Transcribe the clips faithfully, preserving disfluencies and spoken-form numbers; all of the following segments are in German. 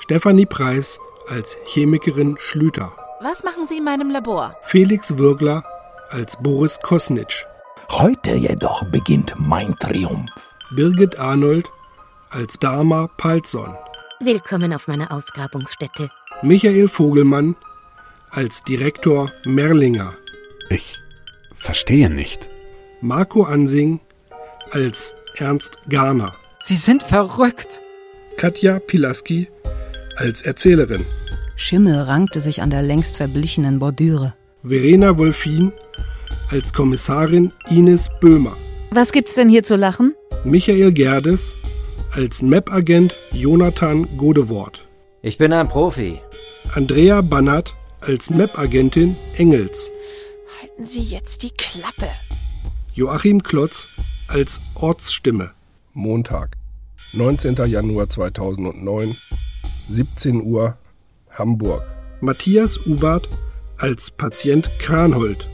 Stefanie Preis als Chemikerin Schlüter. Was machen Sie in meinem Labor? Felix Würgler als Boris Kosnitsch. Heute jedoch beginnt mein Triumph. Birgit Arnold als Dharma Palzon. Willkommen auf meiner Ausgrabungsstätte. Michael Vogelmann als Direktor Merlinger. Ich verstehe nicht. Marco Ansing als Ernst Garner. Sie sind verrückt. Katja Pilaski als Erzählerin. Schimmel rankte sich an der längst verblichenen Bordüre. Verena Wolfin als Kommissarin Ines Böhmer. Was gibt's denn hier zu lachen? Michael Gerdes als M A P-Agent Jonathan Godewort. Ich bin ein Profi. Andrea Bannert als M A P-Agentin Engels. Halten Sie jetzt die Klappe. Joachim Klotz als Ortsstimme. Montag, neunzehnter Januar zweitausendneun, siebzehn Uhr, Hamburg. Matthias Ubert als Patient Kranhold.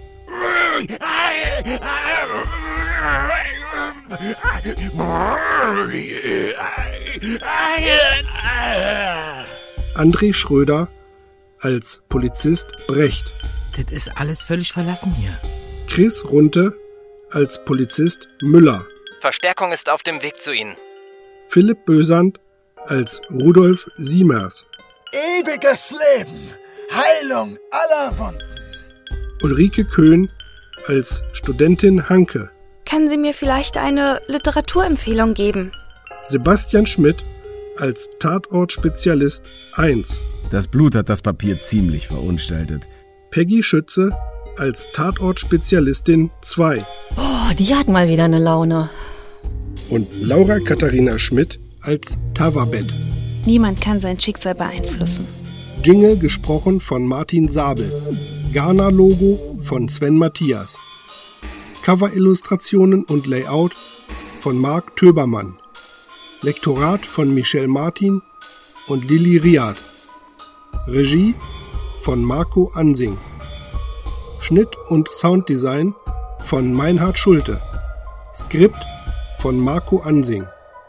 André Schröder als Polizist Brecht. Das ist alles völlig verlassen hier. Chris Runte als Polizist Müller. Verstärkung ist auf dem Weg zu Ihnen. Philipp Bösand als Rudolf Siemers. Ewiges Leben, Heilung aller Wunden. Ulrike Köhn als Studentin Hanke. Können Sie mir vielleicht eine Literaturempfehlung geben? Sebastian Schmidt als Tatortspezialist eins. Das Blut hat das Papier ziemlich verunstaltet. Peggy Schütze als Tatortspezialistin zwei. Oh, die hat mal wieder eine Laune. Und Laura Katharina Schmidt als Tavabet. Niemand kann sein Schicksal beeinflussen. Jingle gesprochen von Martin Sabel. Ghana-Logo von Sven Matthias. Cover-Illustrationen und Layout von Marc Töbermann. Lektorat von Michel Martin und Lili Riad. Regie von Marco Ansing. Schnitt und Sounddesign von Meinhard Schulte. Skript von Marco Ansing.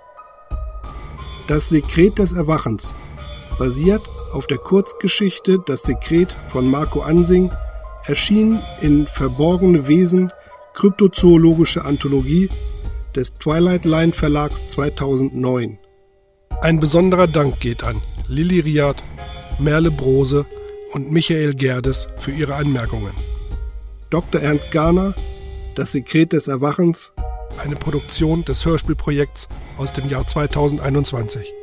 Das Sekret des Erwachens basiert auf der Kurzgeschichte Das Sekret von Marco Ansing, erschienen in Verborgene Wesen, kryptozoologische Anthologie des Twilight Line Verlags zweitausendneun. Ein besonderer Dank geht an Lili Riad, Merle Brose und Michael Gerdes für ihre Anmerkungen. Doktor Ernst Garner, Das Sekret des Erwachens, eine Produktion des Hörspielprojekts aus dem Jahr zweitausendeinundzwanzig.